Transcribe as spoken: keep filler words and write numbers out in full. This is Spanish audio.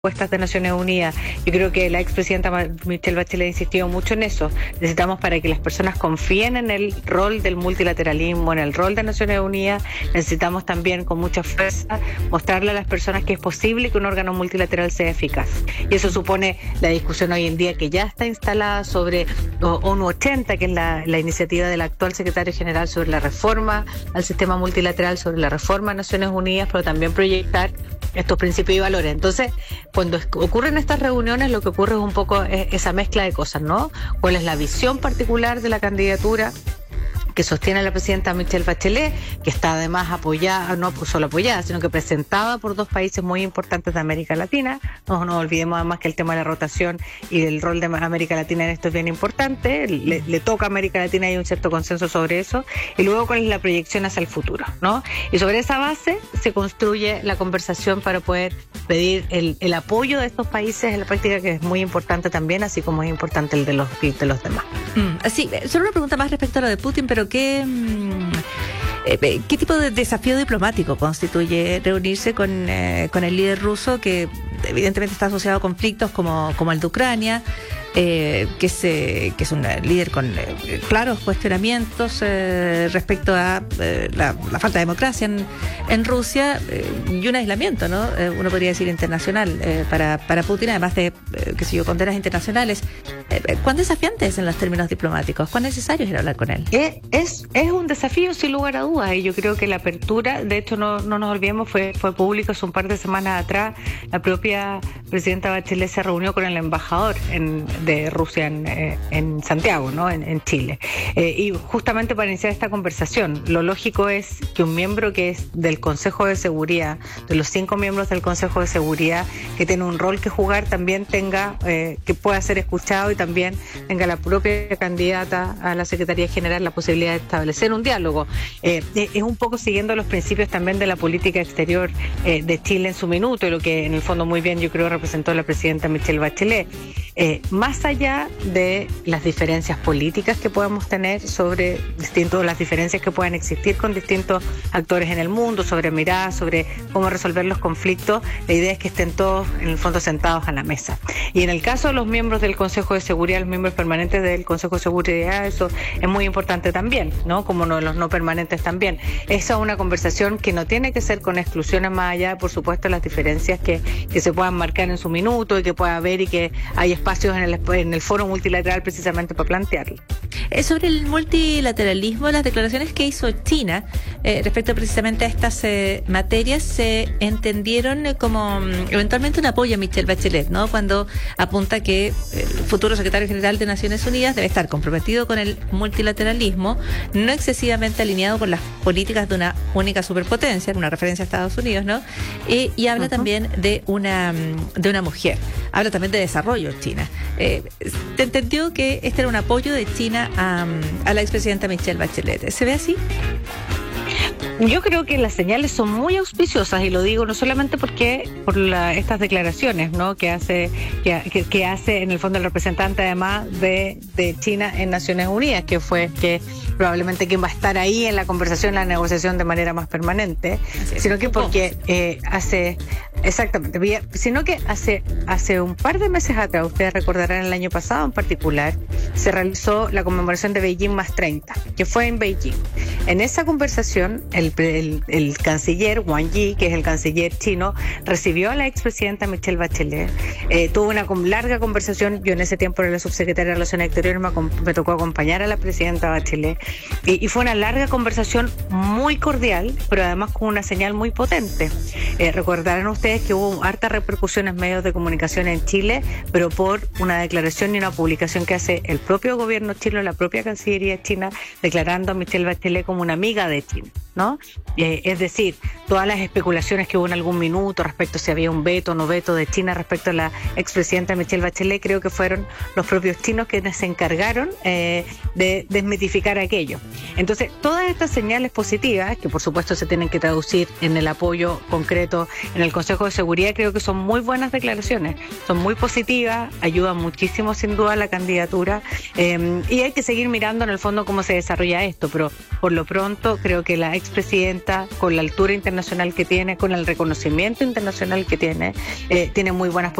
propuestas de Naciones Unidas. Yo creo que la expresidenta Michelle Bachelet insistió mucho en eso. Necesitamos, para que las personas confíen en el rol del multilateralismo, en el rol de Naciones Unidas, necesitamos también con mucha fuerza mostrarle a las personas que es posible que un órgano multilateral sea eficaz. Y eso supone la discusión hoy en día que ya está instalada sobre ONU ochenta, que es la, la iniciativa del actual secretario general sobre la reforma al sistema multilateral, sobre la reforma a Naciones Unidas, pero también proyectar estos principios y valores. Entonces, cuando ocurren estas reuniones, lo que ocurre es un poco esa mezcla de cosas, ¿no? ¿Cuál es la visión particular de la candidatura que sostiene la presidenta Michelle Bachelet, que está además apoyada, no solo apoyada, sino que presentada por dos países muy importantes de América Latina? No nos olvidemos además que el tema de la rotación y del rol de América Latina en esto es bien importante, le, le toca a América Latina y hay un cierto consenso sobre eso, y luego cuál es la proyección hacia el futuro, ¿no? Y sobre esa base se construye la conversación para poder pedir el, el apoyo de estos países en la práctica, que es muy importante también, así como es importante el de los, de los demás. Mm, así, solo una pregunta más respecto a lo de Putin, pero ¿qué, qué tipo de desafío diplomático constituye reunirse con, eh, con el líder ruso, que evidentemente está asociado a conflictos como, como el de Ucrania, eh, que, es, eh, que es un líder con eh, claros cuestionamientos eh, respecto a eh, la, la falta de democracia en, en Rusia, eh, y un aislamiento, ¿no? Eh, uno podría decir internacional eh, para, para Putin, además de, eh, qué sé yo, condenas internacionales. Eh, ¿Cuán desafiante es en los términos diplomáticos? ¿Cuán necesario es hablar con él? Es, es, es un desafío sin lugar a dudas, y yo creo que la apertura, de hecho no, no nos olvidemos, fue, fue público hace un par de semanas atrás. La propia presidenta Bachelet se reunió con el embajador en, de Rusia en, eh, en Santiago, ¿no? en, en Chile, eh, y justamente para iniciar esta conversación. Lo lógico es que un miembro que es del Consejo de Seguridad, de los cinco miembros del Consejo de Seguridad, que tiene un rol que jugar, también tenga, eh, que pueda ser escuchado, y también tenga la propia candidata a la Secretaría General la posibilidad de establecer un diálogo. Eh, es un poco siguiendo los principios también de la política exterior eh, de Chile en su minuto, y lo que en el fondo muy bien yo creo representó la presidenta Michelle Bachelet. Eh, más allá de las diferencias políticas que podemos tener sobre distintos, las diferencias que puedan existir con distintos actores en el mundo, sobre miradas, sobre cómo resolver los conflictos, la idea es que estén todos en el fondo sentados a la mesa. Y en el caso de los miembros del Consejo de Seguridad, los miembros permanentes del Consejo de Seguridad, eso es muy importante también, ¿no? Como no, los no permanentes también. Esa es una conversación que no tiene que ser con exclusiones, más allá de, por supuesto, las diferencias que, que se puedan marcar en su minuto y que pueda haber, y que hay espacios en el, en el foro multilateral precisamente para plantearlo. Eh, sobre el multilateralismo, las declaraciones que hizo China eh, respecto precisamente a estas eh, materias se entendieron eh, como um, eventualmente un apoyo a Michelle Bachelet, ¿no? Cuando apunta que el futuro secretario general de Naciones Unidas debe estar comprometido con el multilateralismo, no excesivamente alineado con las políticas de una única superpotencia, en una referencia a Estados Unidos, ¿no? Eh, y habla uh-huh. también de una de una mujer, habla también de desarrollo China. Eh, ¿Te entendió que este era un apoyo de China a, a la expresidenta Michelle Bachelet? ¿Se ve así? Yo creo que las señales son muy auspiciosas, y lo digo no solamente porque por la, estas declaraciones, ¿no? que hace que, que, que hace en el fondo el representante además de, de China en Naciones Unidas, que fue que probablemente quien va a estar ahí en la conversación, en la negociación de manera más permanente, sino que porque eh, hace exactamente, sino que hace hace un par de meses atrás, ustedes recordarán el año pasado en particular, se realizó la conmemoración de Beijing más treinta, que fue en Beijing. En esa conversación, el, el, el canciller Wang Yi, que es el canciller chino, recibió a la expresidenta Michelle Bachelet, eh, tuvo una larga conversación. Yo en ese tiempo era la subsecretaria de Relaciones Exteriores, me, me tocó acompañar a la presidenta Bachelet, y, y fue una larga conversación muy cordial, pero además con una señal muy potente. Eh, recordarán ustedes que hubo hartas repercusiones en medios de comunicación en Chile, pero por una declaración y una publicación que hace el propio gobierno chino, la propia Cancillería china, declarando a Michelle Bachelet como una amiga de China, ¿no? Eh, es decir, todas las especulaciones que hubo en algún minuto respecto a si había un veto o no veto de China respecto a la expresidenta Michelle Bachelet, creo que fueron los propios chinos quienes se encargaron eh, de desmitificar aquello. Entonces, todas estas señales positivas, que por supuesto se tienen que traducir en el apoyo concreto en el Consejo Consejo de Seguridad. Creo que son muy buenas declaraciones, son muy positivas, ayudan muchísimo sin duda a la candidatura, eh, y hay que seguir mirando en el fondo cómo se desarrolla esto, pero por lo pronto creo que la expresidenta, con la altura internacional que tiene, con el reconocimiento internacional que tiene, eh, tiene muy buenas